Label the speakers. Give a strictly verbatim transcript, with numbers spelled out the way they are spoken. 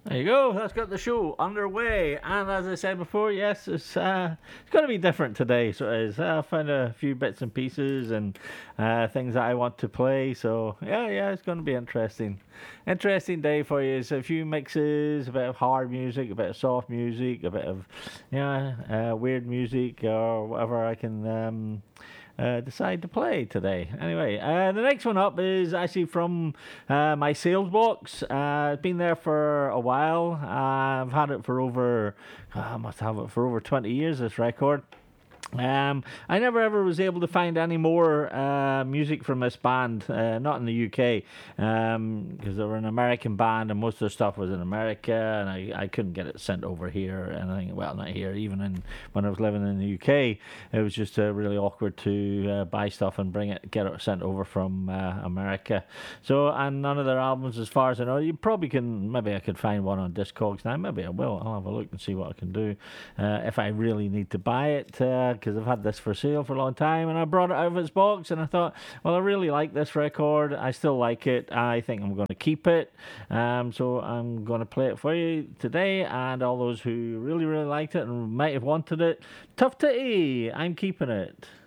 Speaker 1: There you go. That's got the show underway. And as I said before, yes, it's uh, it's going to be different today. So it is. I found a few bits and pieces and uh, things that I want to play. So yeah, yeah, it's going to be interesting. Interesting day for you. It's a few mixes, a bit of hard music, a bit of soft music, a bit of yeah, uh, weird music or whatever I can. Um, uh, decide to play today. Anyway, uh, the next one up is actually from uh, my sales box. Uh, it's been there for a while. Uh, I've had it for over, uh, I must have it for over twenty years, this record. Um, I never ever was able to find any more uh, music from this band, uh, not in the U K, because um, they were an American band and most of their stuff was in America, and I, I couldn't get it sent over here or anything. Well, not here, even in when I was living in the U K, it was just uh, really awkward to uh, buy stuff and bring it, get it sent over from uh, America. So, and none of their albums, as far as I know, you probably can. Maybe I could find one on Discogs now. Maybe I will. I'll have a look and see what I can do uh, if I really need to buy it. Uh, because I've had this for sale for a long time, and I brought it out of its box, and I thought, well, I really like this record. I still like it. I think I'm going to keep it. Um, so I'm going to play it for you today, and all those who really, really liked it and might have wanted it, tough titty, I'm keeping it.